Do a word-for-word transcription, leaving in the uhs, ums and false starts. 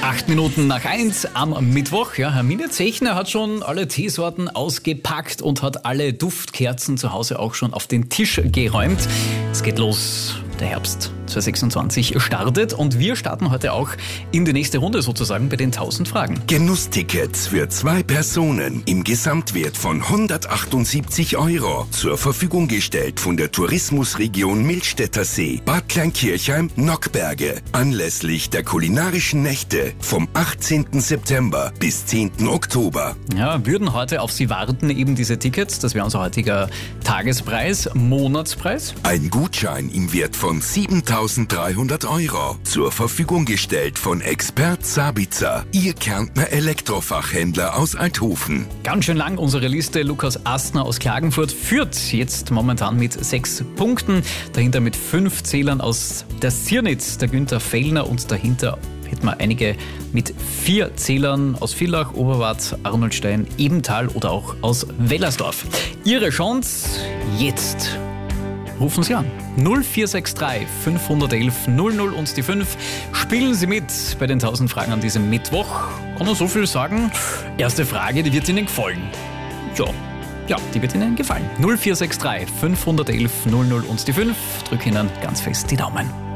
Acht Minuten nach eins am Mittwoch. Ja, Hermine Zechner hat schon alle Teesorten ausgepackt und hat alle Duftkerzen zu Hause auch schon auf den Tisch geräumt. Es geht los. Der Herbst zwanzig sechsundzwanzig startet und wir starten heute auch in die nächste Runde sozusagen bei den tausend Fragen. Genusstickets für zwei Personen im Gesamtwert von hundertachtundsiebzig Euro zur Verfügung gestellt von der Tourismusregion Millstätter See, Bad Kleinkirchheim, Nockberge, anlässlich der kulinarischen Nächte vom achtzehnten September bis zehnten Oktober. Ja, würden heute auf Sie warten eben diese Tickets. Das wäre unser heutiger Tagespreis, Monatspreis. Ein Gutschein im Wert von siebentausenddreihundert Euro zur Verfügung gestellt von Expert Sabitzer, Ihr Kärntner Elektrofachhändler aus Althofen. Ganz schön lang unsere Liste. Lukas Astner aus Klagenfurt führt jetzt momentan mit sechs Punkten. Dahinter mit fünf Zählern aus der Siernitz, der Günther Fellner, und dahinter hätten wir einige mit vier Zählern aus Villach, Oberwart, Arnoldstein, Ebenthal oder auch aus Wellersdorf. Ihre Chance jetzt. Rufen Sie an. null vier sechs drei fünf eins eins null null und die fünf. Spielen Sie mit bei den tausend Fragen an diesem Mittwoch. Kann man so viel sagen? Erste Frage, die wird Ihnen gefallen. Ja, ja, die wird Ihnen gefallen. null vier sechs drei fünf eins eins null null und die fünf. Drück Ihnen ganz fest die Daumen.